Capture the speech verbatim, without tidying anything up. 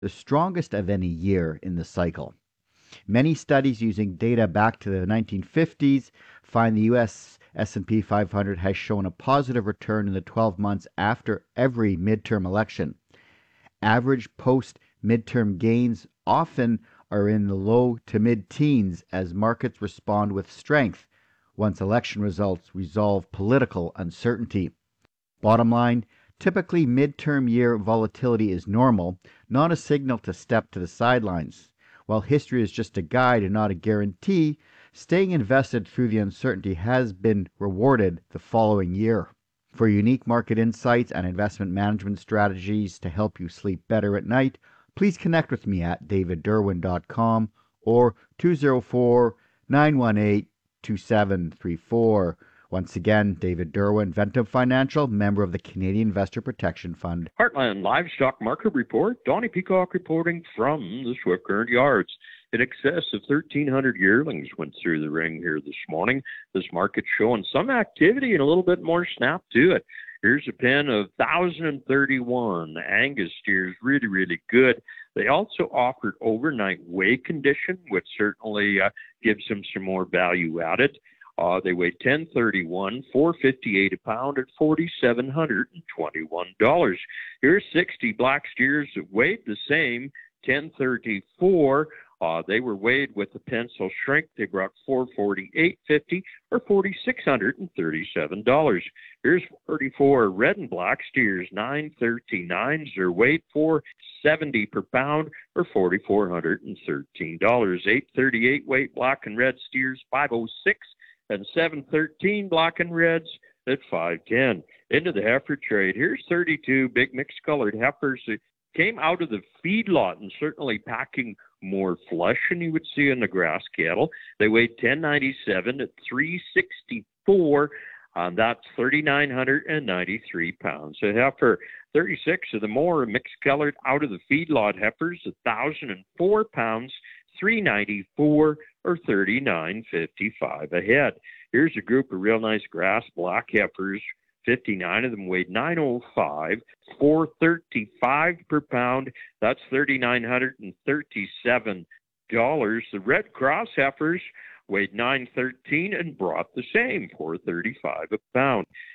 the strongest of any year in the cycle. Many studies using data back to the nineteen fifties find the U S S and P five hundred has shown a positive return in the twelve months after every midterm election. Average post-midterm gains often are in the low to mid-teens as markets respond with strength once election results resolve political uncertainty. Bottom line, typically midterm year volatility is normal, not a signal to step to the sidelines. While history is just a guide and not a guarantee, staying invested through the uncertainty has been rewarded the following year. For unique market insights and investment management strategies to help you sleep better at night, please connect with me at david derwin dot com or two oh four, nine one eight, two seven three four. Once again, David Derwin, Ventum Financial, member of the Canadian Investor Protection Fund. Heartland Livestock Market Report. Donnie Peacock reporting from the Swift Current Yards. In excess of thirteen hundred yearlings went through the ring here this morning. This market showing some activity and a little bit more snap to it. Here's a pen of one thousand thirty-one Angus steers, really, really good. They also offered overnight weigh condition, which certainly uh, gives them some more value added. Uh, they weighed ten thirty-one, four fifty-eight a pound at four thousand seven hundred twenty-one dollars. Here's sixty black steers that weighed the same, ten thirty-four. Uh, they were weighed with the pencil shrink. They brought four forty-eight fifty or four thousand six hundred thirty-seven dollars. Here's forty-four red and black steers, nine thirty-nines. Their weight four seventy per pound or four thousand four hundred thirteen dollars. eight thirty-eight weight black and red steers, five oh six. And seven thirteen black and reds at five ten. Into the heifer trade. Here's thirty-two big mixed colored heifers that came out of the feedlot and certainly packing more flesh than you would see in the grass cattle. They weighed ten ninety-seven at three sixty-four. And that's three thousand nine hundred ninety-three pounds. A heifer, thirty-six of the more mixed colored out of the feedlot heifers, one thousand four pounds, three ninety-four or thirty-nine fifty-five a head. Here's a group of real nice grass black heifers. fifty-nine of them weighed nine oh five, four thirty-five per pound. That's three thousand nine hundred thirty-seven dollars. The red cross heifers weighed nine thirteen and brought the same, four thirty-five a pound.